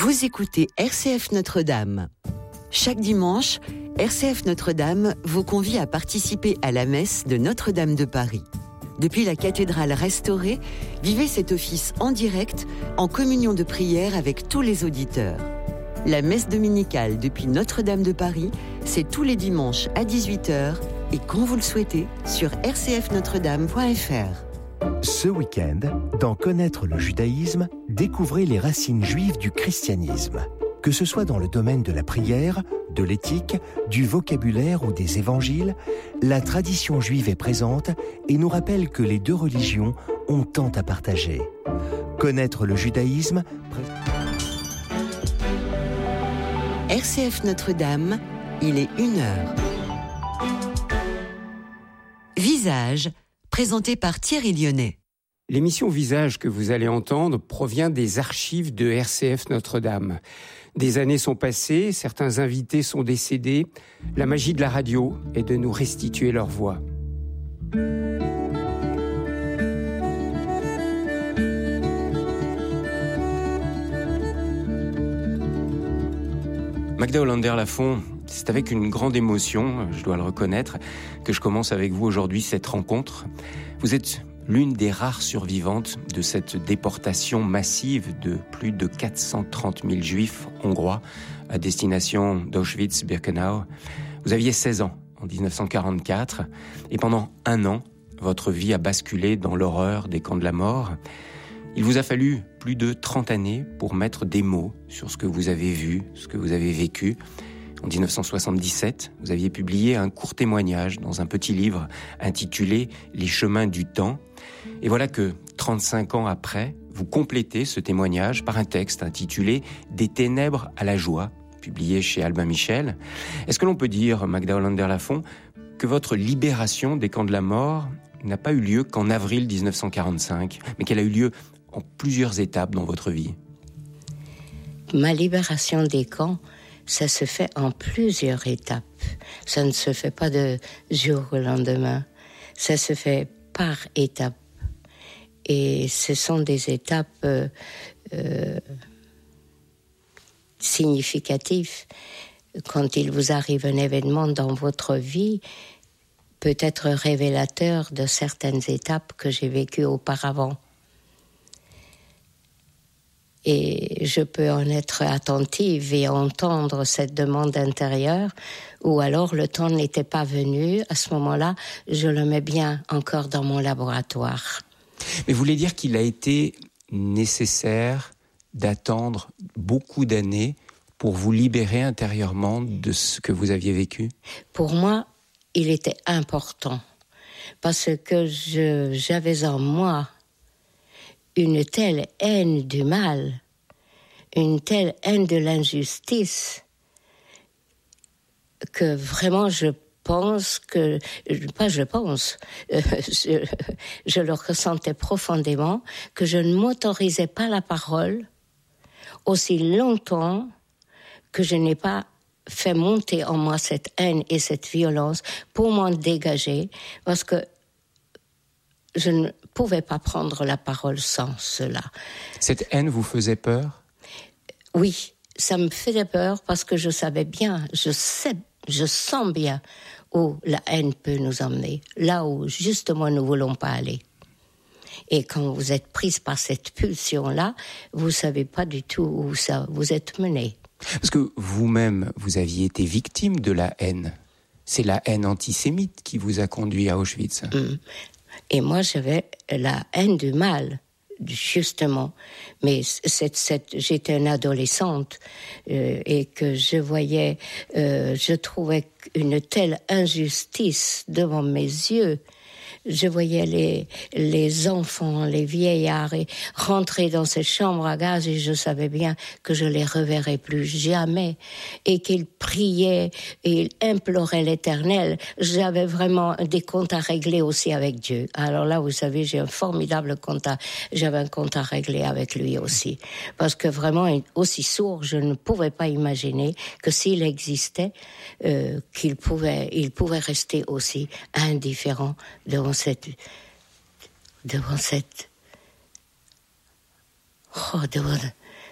Vous écoutez RCF Notre-Dame. Chaque dimanche, RCF Notre-Dame vous convie à participer à la messe de Notre-Dame de Paris. Depuis la cathédrale restaurée, vivez cet office en direct, en communion de prière avec tous les auditeurs. La messe dominicale depuis Notre-Dame de Paris, c'est tous les dimanches à 18h et quand vous le souhaitez sur rcfnotredame.fr. Ce week-end, dans Connaître le judaïsme, découvrez les racines juives du christianisme. Que ce soit dans le domaine de la prière, de l'éthique, du vocabulaire ou des évangiles, la tradition juive est présente et nous rappelle que les deux religions ont tant à partager. Connaître le judaïsme... RCF Notre-Dame, il est 1h. Visage, présenté par Thierry Lyonnais. L'émission Visage que vous allez entendre provient des archives de RCF Notre-Dame. Des années sont passées, certains invités sont décédés. La magie de la radio est de nous restituer leur voix. Magda Hollander-Lafont, c'est avec une grande émotion, je dois le reconnaître, que je commence avec vous aujourd'hui cette rencontre. Vous êtes l'une des rares survivantes de cette déportation massive de plus de 430 000 juifs hongrois à destination d'Auschwitz-Birkenau. Vous aviez 16 ans en 1944 et pendant 1 an, votre vie a basculé dans l'horreur des camps de la mort. Il vous a fallu plus de 30 années pour mettre des mots sur ce que vous avez vu, ce que vous avez vécu. En 1977, vous aviez publié un court témoignage dans un petit livre intitulé « Les chemins du temps ». Et voilà que, 35 ans après, vous complétez ce témoignage par un texte intitulé « Des ténèbres à la joie », publié chez Albin Michel. Est-ce que l'on peut dire, Magda Hollander-Lafont, que votre libération des camps de la mort n'a pas eu lieu qu'en avril 1945, mais qu'elle a eu lieu en plusieurs étapes dans votre vie? Ma libération des camps, ça se fait en plusieurs étapes. Ça ne se fait pas de jour au lendemain. Ça se fait par étapes. Et ce sont des étapes significatives. Quand il vous arrive un événement dans votre vie, peut être révélateur de certaines étapes que j'ai vécues auparavant. Et je peux en être attentive et entendre cette demande intérieure, ou alors le temps n'était pas venu. À ce moment-là, je le mets bien encore dans mon laboratoire. Mais vous voulez dire qu'il a été nécessaire d'attendre beaucoup d'années pour vous libérer intérieurement de ce que vous aviez vécu? Pour moi, il était important, parce que j'avais en moi une telle haine du mal, une telle haine de l'injustice, que vraiment je le ressentais profondément, que je ne m'autorisais pas la parole aussi longtemps que je n'ai pas fait monter en moi cette haine et cette violence pour m'en dégager, parce que je ne pouvais pas prendre la parole sans cela. Cette haine vous faisait peur? Oui, ça me faisait peur parce que je savais bien, je sens bien où la haine peut nous emmener, là où justement nous ne voulons pas aller. Et quand vous êtes prise par cette pulsion-là, vous ne savez pas du tout où ça vous êtes mené. Parce que vous-même, vous aviez été victime de la haine. C'est la haine antisémite qui vous a conduit à Auschwitz. Et moi, j'avais la haine du mal, justement. Mais j'étais une adolescente et que je trouvais une telle injustice devant mes yeux. Je voyais les enfants, les vieillards rentrer dans ces chambres à gaz et je savais bien que je les reverrais plus jamais et qu'ils priaient et ils imploraient l'Éternel. J'avais vraiment des comptes à régler aussi avec Dieu. Alors là, vous savez, j'ai un formidable j'avais un compte à régler avec lui aussi. Parce que vraiment, aussi sourd, je ne pouvais pas imaginer que s'il existait, il pouvait rester aussi indifférent devant cette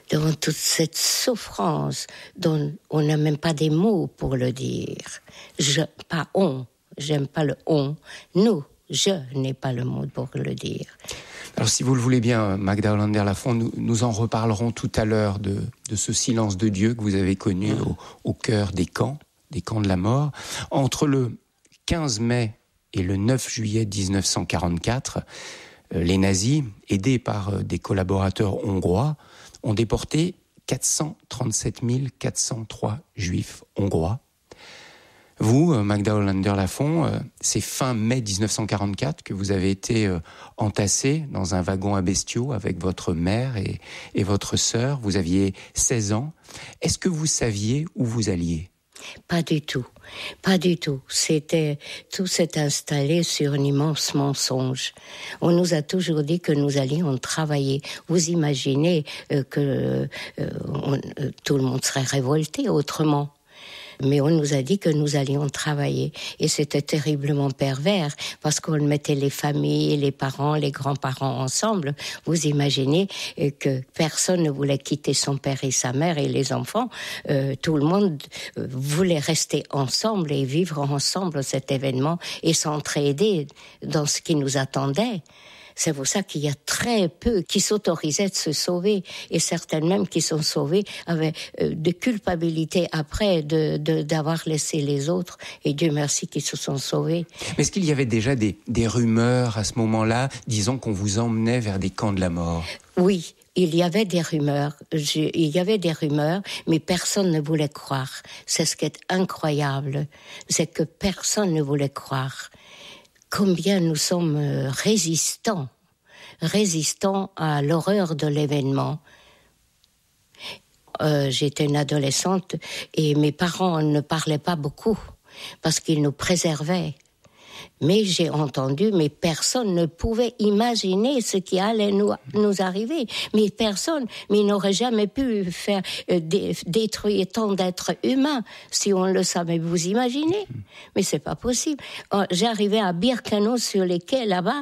devant toute cette souffrance dont on n'a même pas des mots pour le dire. Pas on, j'aime pas le on. Nous, je n'ai pas le mot pour le dire. Alors si vous le voulez bien, Magda Hollander-Lafont, nous en reparlerons tout à l'heure de ce silence de Dieu que vous avez connu au cœur des camps de la mort. Entre le 15 mai et le 9 juillet 1944, les nazis, aidés par des collaborateurs hongrois, ont déporté 437 403 juifs hongrois. Vous, Magda Hollander-Lafont, c'est fin mai 1944 que vous avez été entassée dans un wagon à bestiaux avec votre mère et votre sœur. Vous aviez 16 ans. Est-ce que vous saviez où vous alliez ? Pas du tout. Pas du tout. Tout s'est installé sur un immense mensonge. On nous a toujours dit que nous allions travailler. Vous imaginez que tout le monde serait révolté autrement. Mais on nous a dit que nous allions travailler. Et c'était terriblement pervers, parce qu'on mettait les familles, les parents, les grands-parents ensemble. Vous imaginez que personne ne voulait quitter son père et sa mère et les enfants. Tout le monde voulait rester ensemble et vivre ensemble cet événement et s'entraider dans ce qui nous attendait. C'est pour ça qu'il y a très peu qui s'autorisaient de se sauver. Et certaines même qui sont sauvées avaient de culpabilité après d'avoir laissé les autres. Et Dieu merci qu'ils se sont sauvés. Mais est-ce qu'il y avait déjà des rumeurs à ce moment-là, disons qu'on vous emmenait vers des camps de la mort ? Oui. Il y avait des rumeurs, mais personne ne voulait croire. C'est ce qui est incroyable, c'est que personne ne voulait croire. Combien nous sommes résistants à l'horreur de l'événement. J'étais une adolescente et mes parents ne parlaient pas beaucoup parce qu'ils nous préservaient. Mais j'ai entendu, mais personne ne pouvait imaginer ce qui allait nous arriver. Mais il n'aurait jamais pu faire détruire tant d'êtres humains si on le savait. Vous imaginez ? Mais c'est pas possible. J'arrivais à Birkenau sur les quais là-bas.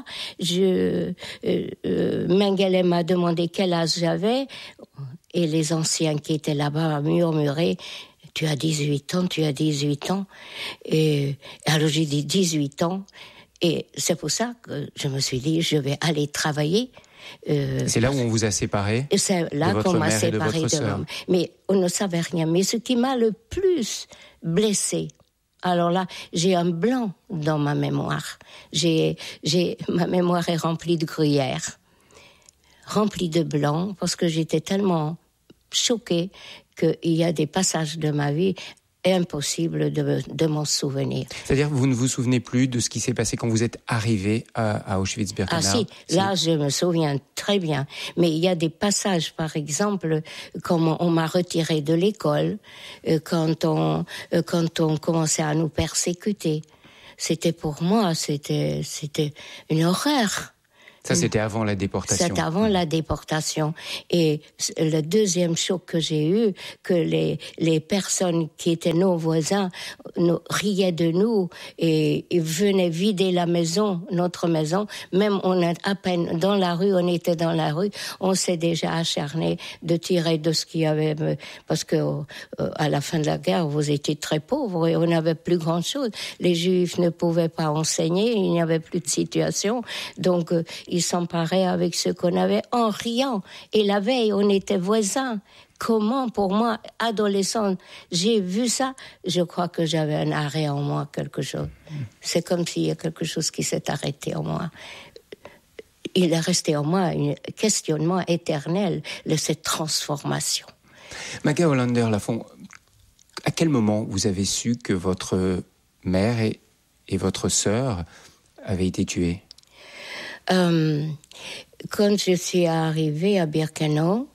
Mengele m'a demandé quel âge j'avais et les anciens qui étaient là-bas murmuraient. Tu as 18 ans. Et alors j'ai dit 18 ans. Et c'est pour ça que je me suis dit, je vais aller travailler. C'est là où on vous a séparés ? C'est là qu'on m'a séparé de l'homme. Mais on ne savait rien. Mais ce qui m'a le plus blessée, alors là, j'ai un blanc dans ma mémoire. Ma mémoire est remplie de gruyère, remplie de blanc, parce que j'étais tellement choquée qu'il y a des passages de ma vie impossible de m'en souvenir. C'est-à-dire que vous ne vous souvenez plus de ce qui s'est passé quand vous êtes arrivé à Auschwitz-Birkenau ? Ah si, là je me souviens très bien. Mais il y a des passages, par exemple, comme on m'a retiré de l'école, quand on commençait à nous persécuter. C'était pour moi, c'était une horreur. Ça, c'était avant la déportation. C'était avant la déportation. Et le deuxième choc que j'ai eu, que les personnes qui étaient nos voisins riaient de nous et venaient vider la maison, notre maison. Même on est à peine dans la rue, on était dans la rue, on s'est déjà acharné de tirer de ce qu'il y avait. Parce que à la fin de la guerre, vous étiez très pauvres et on n'avait plus grand chose. Les Juifs ne pouvaient pas enseigner, il n'y avait plus de situation. Donc, ils s'emparaient avec ce qu'on avait en riant. Et la veille, on était voisins. Comment, pour moi, adolescente, j'ai vu ça, je crois que j'avais un arrêt en moi, quelque chose. C'est comme s'il y a quelque chose qui s'est arrêté en moi. Il est resté en moi un questionnement éternel de cette transformation. Magda Hollander-Lafont, à quel moment vous avez su que votre mère et votre sœur avaient été tuées ? Quand je suis arrivée à Birkenau,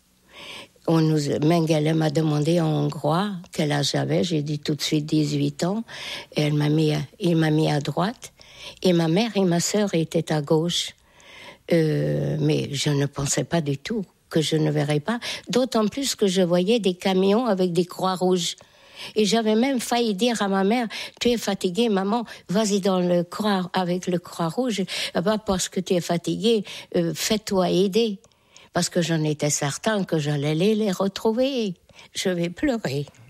Mengele m'a demandé en hongrois quel âge j'avais. J'ai dit tout de suite 18 ans. Et il m'a mis à droite. Et ma mère et ma sœur étaient à gauche. Mais je ne pensais pas du tout que je ne verrais pas. D'autant plus que je voyais des camions avec des croix rouges. Et j'avais même failli dire à ma mère, tu es fatiguée, maman, vas-y avec le croix rouge, parce que tu es fatiguée, fais-toi aider. parce que j'en étais certain que j'allais les retrouver. Je vais pleurer.